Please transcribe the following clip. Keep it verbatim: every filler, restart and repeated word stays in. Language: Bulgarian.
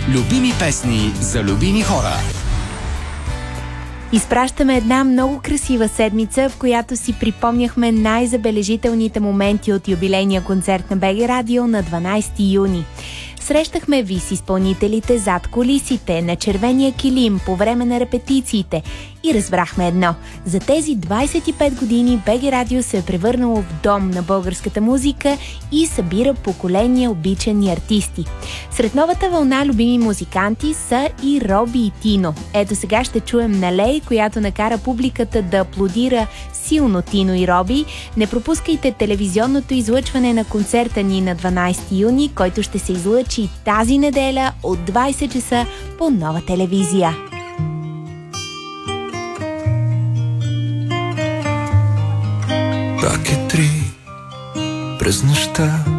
Любими песни за любими хора. Изпращаме една много красива седмица, в която си припомняхме най-забележителните моменти от юбилейния концерт на БГ Радио на дванайсети юни. Срещахме ви с изпълнителите зад кулисите, на червения килим, по време на репетициите и разбрахме едно. За тези двайсет и пет години БГ Радио се е превърнало в дом на българската музика и събира поколения обичани артисти. Сред новата вълна любими музиканти са и Роби и Тино. Ето сега ще чуем Налей, която накара публиката да аплодира силно Тино и Роби. Не пропускайте телевизионното излъчване на концерта ни на дванайсети юни, който ще се излъчи тази неделя от двайсет часа по Нова телевизия. Пак е три през нощта,